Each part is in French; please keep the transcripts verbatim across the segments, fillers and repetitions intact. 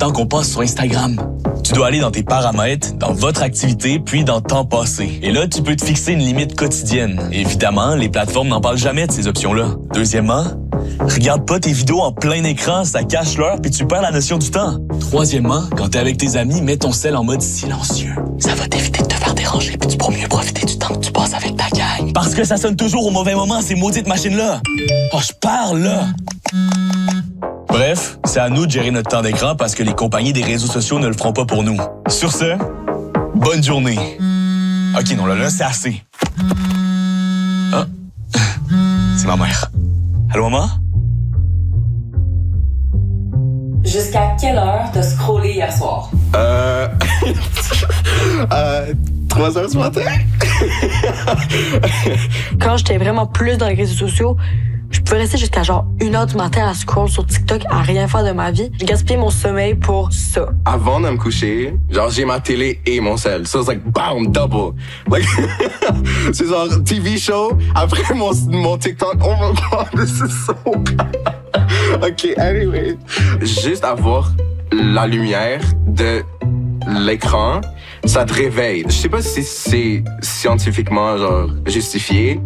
temps qu'on passe sur Instagram. Tu dois aller dans tes paramètres, dans votre activité, puis dans temps passé. Et là, tu peux te fixer une limite quotidienne. Évidemment, les plateformes n'en parlent jamais de ces options-là. Deuxièmement, regarde pas tes vidéos en plein écran, ça cache l'heure puis tu perds la notion du temps. Troisièmement, quand t'es avec tes amis, mets ton sel en mode silencieux. Ça va t'éviter de te faire déranger puis tu pourras mieux profiter du temps que tu passes avec ta gang. Parce que ça sonne toujours au mauvais moment, ces maudites machines-là. Oh, je parle, là! Bref, c'est à nous de gérer notre temps d'écran parce que les compagnies des réseaux sociaux ne le feront pas pour nous. Sur ce, bonne journée. OK, non, là, là, c'est assez. Ah, c'est ma mère. Allô, maman? Jusqu'à quelle heure t'as scrollé hier soir? Euh... euh... trois heures du matin? Quand j'étais vraiment plus dans les réseaux sociaux, je pouvais rester jusqu'à genre une heure du matin à scroll sur TikTok, à rien faire de ma vie. J'ai gaspillé mon sommeil pour ça. Avant de me coucher, genre j'ai ma télé et mon cell. So it's like, bam, double. Like, c'est genre T V show, après mon, mon TikTok. Oh my God, this is so bad. OK, anyway. Juste avoir la lumière de l'écran, ça te réveille. Je sais pas si c'est scientifiquement genre justifié.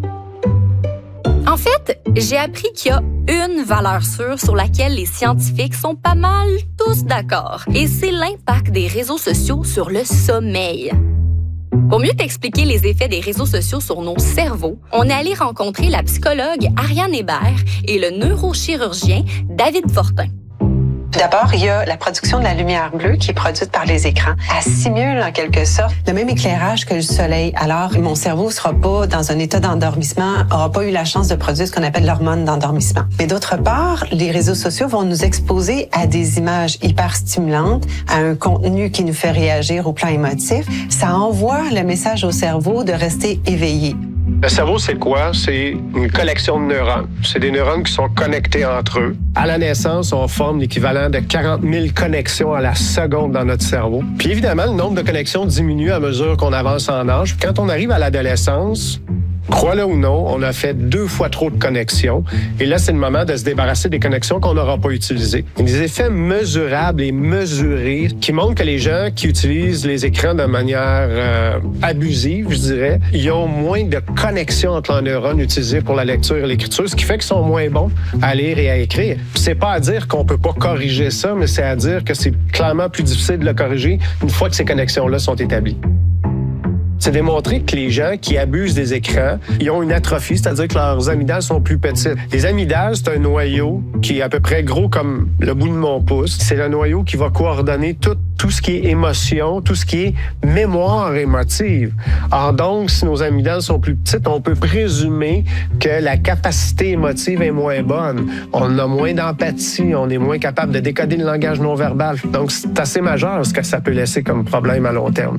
En fait, j'ai appris qu'il y a une valeur sûre sur laquelle les scientifiques sont pas mal tous d'accord. Et c'est l'impact des réseaux sociaux sur le sommeil. Pour mieux t'expliquer les effets des réseaux sociaux sur nos cerveaux, on est allé rencontrer la psychologue Ariane Hébert et le neurochirurgien David Fortin. D'abord, il y a la production de la lumière bleue qui est produite par les écrans. Elle simule en quelque sorte le même éclairage que le soleil. Alors, mon cerveau sera pas dans un état d'endormissement, aura pas eu la chance de produire ce qu'on appelle l'hormone d'endormissement. Mais d'autre part, les réseaux sociaux vont nous exposer à des images hyper stimulantes, à un contenu qui nous fait réagir au plan émotif. Ça envoie le message au cerveau de rester éveillé. Le cerveau, c'est quoi? C'est une collection de neurones. C'est des neurones qui sont connectés entre eux. À la naissance, on forme l'équivalent de quarante mille connexions à la seconde dans notre cerveau. Puis évidemment, le nombre de connexions diminue à mesure qu'on avance en âge. Quand on arrive à l'adolescence, crois-le ou non, on a fait deux fois trop de connexions. Et là, c'est le moment de se débarrasser des connexions qu'on n'aura pas utilisées. Il y a des effets mesurables et mesurés qui montrent que les gens qui utilisent les écrans de manière euh, abusive, je dirais, ils ont moins de connexions entre leurs neurones utilisés pour la lecture et l'écriture, ce qui fait qu'ils sont moins bons à lire et à écrire. Puis c'est pas à dire qu'on peut pas corriger ça, mais c'est à dire que c'est clairement plus difficile de le corriger une fois que ces connexions-là sont établies. C'est démontré que les gens qui abusent des écrans, ils ont une atrophie, c'est-à-dire que leurs amygdales sont plus petites. Les amygdales, c'est un noyau qui est à peu près gros comme le bout de mon pouce. C'est le noyau qui va coordonner tout, tout ce qui est émotion, tout ce qui est mémoire émotive. Alors donc, si nos amygdales sont plus petites, on peut présumer que la capacité émotive est moins bonne. On a moins d'empathie, on est moins capable de décoder le langage non verbal. Donc, c'est assez majeur ce que ça peut laisser comme problème à long terme.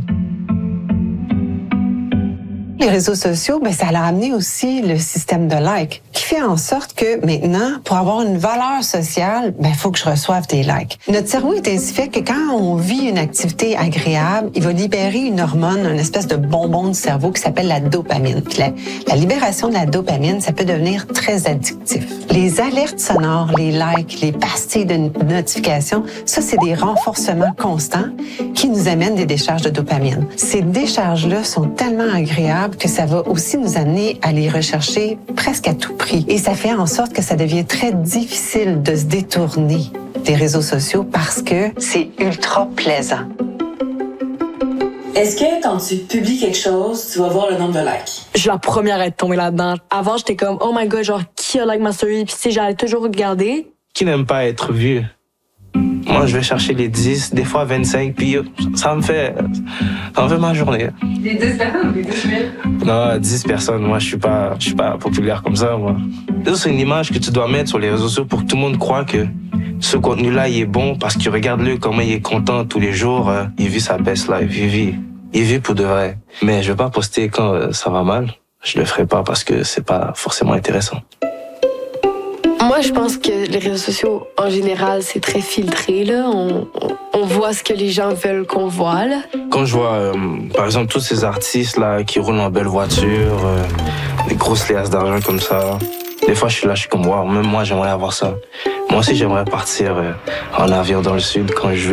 Les réseaux sociaux, ben, ça a amené aussi le système de like, qui fait en sorte que maintenant, pour avoir une valeur sociale, ben, faut que je reçoive des likes. Notre cerveau est ainsi fait que quand on vit une activité agréable, il va libérer une hormone, une espèce de bonbon du cerveau qui s'appelle la dopamine. Puis la, la libération de la dopamine, ça peut devenir très addictif. Les alertes sonores, les likes, les pastilles de notification, ça, c'est des renforcements constants qui nous amènent des décharges de dopamine. Ces décharges-là sont tellement agréables que ça va aussi nous amener à les rechercher presque à tout prix. Et ça fait en sorte que ça devient très difficile de se détourner des réseaux sociaux parce que c'est ultra plaisant. Est-ce que quand tu publies quelque chose, tu vas voir le nombre de likes? Je suis la première à être tombée là-dedans. Avant, j'étais comme, oh my God, genre, qui a like ma story? Puis si j'allais toujours regarder. Qui n'aime pas être vu? Moi, je vais chercher les dix, des fois vingt-cinq, puis ça me fait, ça me fait ma journée. Les dix personnes ou les dix mille? Non, dix personnes. Moi, je suis pas, je suis pas populaire comme ça, moi. C'est une image que tu dois mettre sur les réseaux sociaux pour que tout le monde croit que ce contenu-là, il est bon parce que regarde-le comment il est content tous les jours. Euh, il vit sa best life, il vit, il vit pour de vrai. Mais je vais pas poster quand euh, ça va mal. Je le ferai pas parce que c'est pas forcément intéressant. Moi, je pense que les réseaux sociaux, en général, c'est très filtré, là. On, on voit ce que les gens veulent qu'on voit, là. Quand je vois, euh, par exemple, tous ces artistes-là qui roulent en belle voiture, euh, des grosses liasses d'argent comme ça, des fois, je suis là, je suis comme, wow, même moi, j'aimerais avoir ça. Moi aussi, j'aimerais partir euh, en avion dans le sud quand je veux.